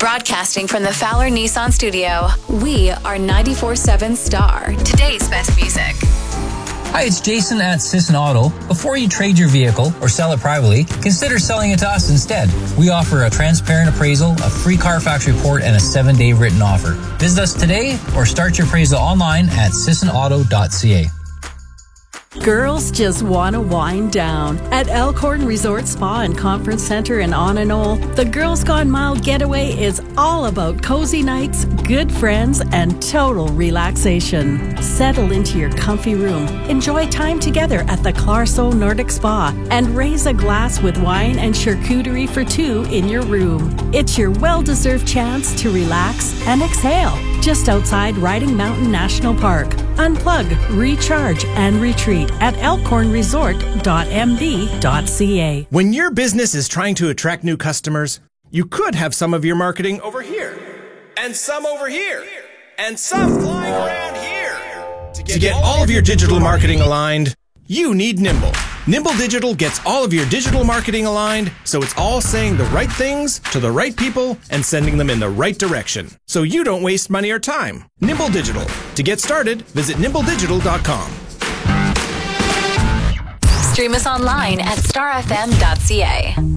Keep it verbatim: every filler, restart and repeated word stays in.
Broadcasting from the Fowler Nissan studio, we are ninety-four point seven Star, today's best music. Hi, it's Jason at Sisson Auto. Before you trade your vehicle or sell it privately, consider selling it to us instead. We offer a transparent appraisal, a free Carfax report, and a seven-day written offer. Visit us today or start your appraisal online at sisson auto dot c a. Girls just want to wind down. At Elkhorn Resort Spa and Conference Center in Onanole, the Girls Gone Mild getaway is all about cozy nights, good friends, and total relaxation. Settle into your comfy room, enjoy time together at the Clarso Nordic Spa, and raise a glass with wine and charcuterie for two in your room. It's your well-deserved chance to relax and exhale just outside Riding Mountain National Park. Unplug, recharge, and retreat at elkhorn resort dot m d dot c a. When your business is trying to attract new customers, you could have some of your marketing over here, and some over here, and some flying around here. To get, to get all of your digital marketing aligned, you need Nimble. Nimble Digital gets all of your digital marketing aligned, so it's all saying the right things to the right people and sending them in the right direction, so you don't waste money or time. Nimble Digital. To get started, visit nimble digital dot com. Stream us online at star f m dot c a.